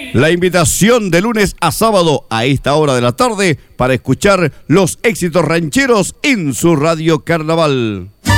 La invitación de lunes a sábado a esta hora de la tarde para escuchar los éxitos rancheros en su Radio Carnaval.